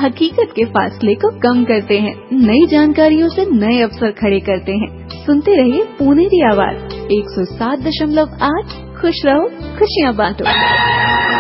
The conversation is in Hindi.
हकीकत के फासले को कम करते हैं, नई जानकारियों से नए अवसर खड़े करते हैं। सुनते रहिए पुनेरी आवाज 107.8। खुश रहो, खुशियाँ बांटो।